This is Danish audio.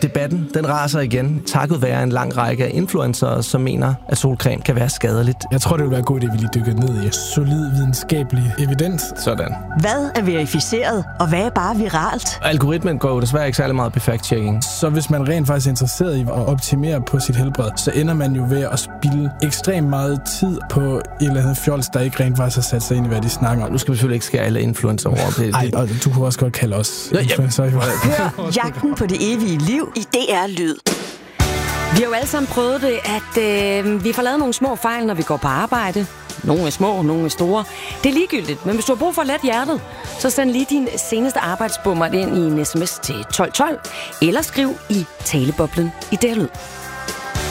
Debatten, den raser igen, takket være en lang række af influencere, som mener, at solcreme kan være skadeligt. Jeg tror, det vil være godt, at vi lige dykker ned i solid videnskabelig evidens. Sådan. Hvad er verificeret, og hvad er bare viralt? Algoritmen går jo desværre ikke særlig meget på fact-checking. Så hvis man rent faktisk er interesseret i at optimere på sit helbred, så ender man jo ved at spilde ekstremt meget tid på et eller andet fjols, der ikke rent faktisk har sat sig ind i, hvad de snakker om. Nu skal vi selvfølgelig ikke skære alle influencer over. Nej, og du kunne også godt kalde os influencer. Hør Jagten på det evige liv i DR Lyd. Vi har jo alle sammen prøvet det, at vi får lavet nogle små fejl, når vi går på arbejde. Nogle er små, nogle er store. Det er ligegyldigt, men hvis du har brug for at lette hjertet, så send lige din seneste arbejdsbummer ind i en sms til 1212, eller skriv i taleboblen i DR Lyd.